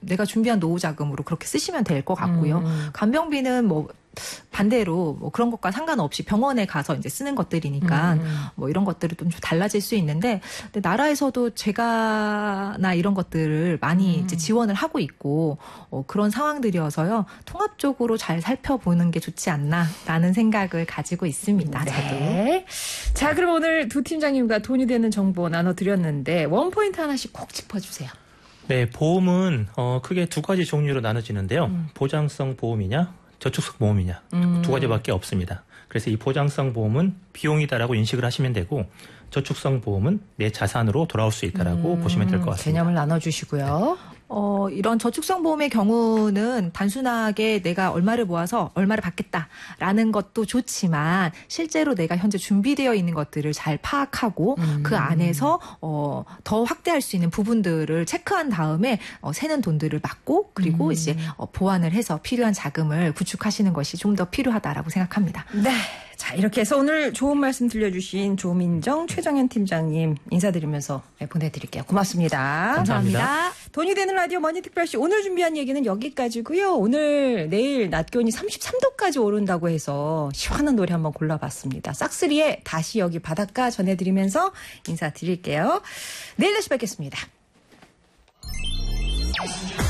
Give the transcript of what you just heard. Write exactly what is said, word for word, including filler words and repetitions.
내가 준비한 노후 자금으로 그렇게 쓰시면 될 것 같고요. 음. 간병비는 뭐 반대로 뭐 그런 것과 상관없이 병원에 가서 이제 쓰는 것들이니까 음. 뭐 이런 것들이 좀 달라질 수 있는데 근데 나라에서도 재가나 이런 것들을 많이 음. 이제 지원을 하고 있고 어, 그런 상황들이어서요. 통합적으로 잘 살펴보는 게 좋지 않나라는 생각을 가지고 있습니다. 네. 저도. 자, 그럼 오늘 두 팀장님과 돈이 되는 정보 나눠드렸는데 원포인트 하나씩 꼭 짚어주세요. 네, 보험은 어, 크게 두 가지 종류로 나눠지는데요. 음. 보장성 보험이냐 저축성 보험이냐 음. 두 가지밖에 없습니다. 그래서 이 보장성 보험은 비용이다라고 인식을 하시면 되고 저축성 보험은 내 자산으로 돌아올 수 있다라고 음. 보시면 될 것 같습니다. 개념을 나눠주시고요. 네. 어, 이런 저축성 보험의 경우는 단순하게 내가 얼마를 모아서 얼마를 받겠다라는 것도 좋지만 실제로 내가 현재 준비되어 있는 것들을 잘 파악하고 음. 그 안에서 어, 더 확대할 수 있는 부분들을 체크한 다음에 어, 새는 돈들을 막고 그리고 음. 이제 어, 보완을 해서 필요한 자금을 구축하시는 것이 좀 더 필요하다라고 생각합니다. 네. 자, 이렇게 해서 오늘 좋은 말씀 들려주신 조민정, 최정현 팀장님 인사드리면서 보내드릴게요. 고맙습니다. 감사합니다. 감사합니다. 돈이 되는 라디오 머니특별시 오늘 준비한 얘기는 여기까지고요. 오늘 내일 낮 기온이 삼십삼 도까지 오른다고 해서 시원한 노래 한번 골라봤습니다. 싹쓰리의 다시 여기 바닷가 전해드리면서 인사드릴게요. 내일 다시 뵙겠습니다.